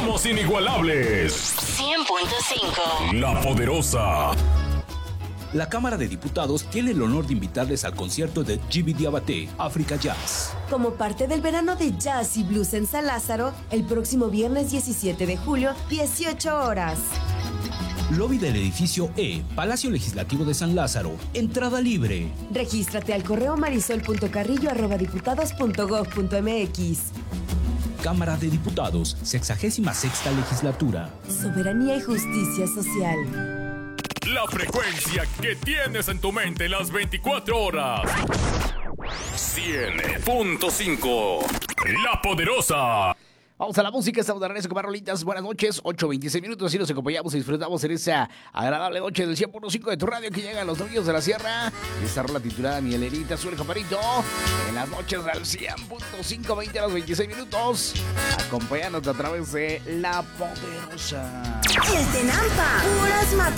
Somos inigualables. 100.5. La Poderosa. La Cámara de Diputados tiene el honor de invitarles al concierto de Djiby Diabaté, África Jazz. Como parte del verano de jazz y blues en San Lázaro, el próximo viernes 17 de julio, 18 horas. Lobby del edificio E, Palacio Legislativo de San Lázaro. Entrada libre. Regístrate al correo marisol.carrillo@diputados.gov.mx. Cámara de Diputados, 66ª legislatura. Soberanía y justicia social. La frecuencia que tienes en tu mente las 24 horas. 100.5. La Poderosa. Vamos a la música, estamos de regreso con más rolitas. Buenas noches, 8:26 minutos. Así nos acompañamos y disfrutamos en esa agradable noche del 100.5 de tu radio que llega a los domingos de la sierra. Esta rola titulada Mielerita, Azul Caparito. En las noches del 100.5, 20 a los 26 minutos. Acompañándote a través de La Poderosa. El Tenampa, puras matas.